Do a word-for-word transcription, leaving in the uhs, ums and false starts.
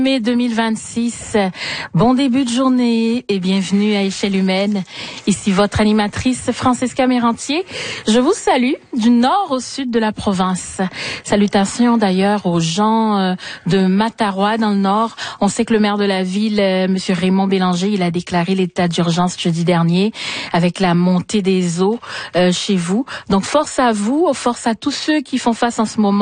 mai deux mille vingt-six, bon début de journée et bienvenue à Échelle Humaine. Ici votre animatrice Francesca Mérantier. Je vous salue du nord au sud de la province. Salutations d'ailleurs aux gens de Matarois dans le nord. On sait que le maire de la ville, Monsieur Raymond Bélanger, il a déclaré l'état d'urgence jeudi dernier avec la montée des eaux euh, chez vous. Donc force à vous, force à tous ceux qui font face en ce moment